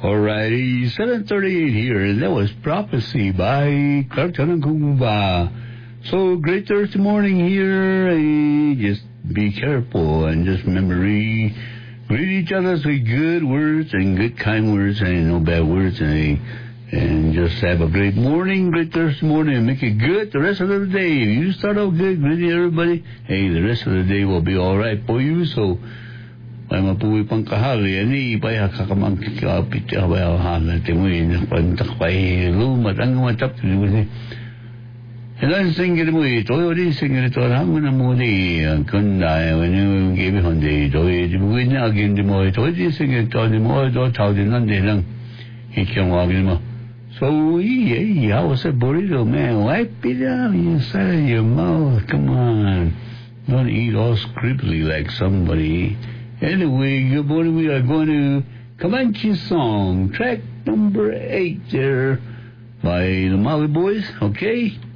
Alrighty, 7:38 here, and that was Prophecy by Clark Tanakungba. So, great Thursday morning here. Just be careful and just remember, greet each other with good words and good kind words and no bad words, and just have a great morning, great Thursday morning, and make it good the rest of the day. If you start out good, greeting everybody, hey, the rest of the day will be all right for you. So, ay mapuwi pang kahali, ani ipay hakakamang kikapit, abay ahala, timuin, pantakpay, lumat, ang matap, timuin. And I'm singing mo ito, yun singing ito, hangon na mo di, kunda, when you give it on the, timuin na agin di mo ito, yun singing ito, di mo ito, tao din lang, di lang, ikyang wagin mo. So, yeah, I was a burrito, man, wipe it out inside of your mouth, come on. Don't eat all scribbly like somebody. Anyway, good morning. We are going to Comanche song, track number 8 there by the Molly Boys, okay?